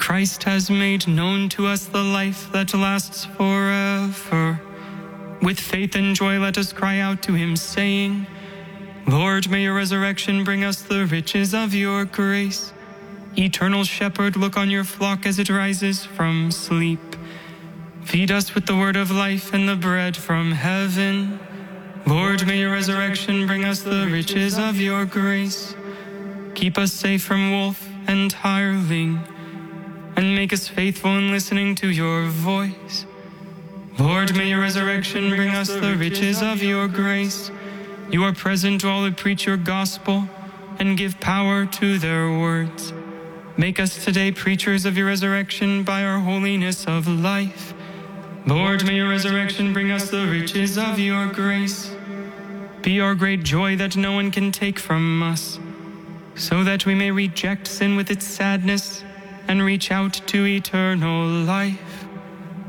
Christ has made known to us the life that lasts forever. With faith and joy let us cry out to him, saying, Lord, may your resurrection bring us the riches of your grace. Eternal Shepherd, look on your flock as it rises from sleep. Feed us with the word of life and the bread from heaven. Lord, may your resurrection bring us the riches of your grace. Keep us safe from wolf and hireling, and make us faithful in listening to your voice. Lord, may your resurrection bring us the riches of your grace. You are present to all who preach your gospel and give power to their words. Make us today preachers of your resurrection by our holiness of life. Lord, may your resurrection bring us the riches of your grace. Be our great joy that no one can take from us, so that we may reject sin with its sadness and reach out to eternal life.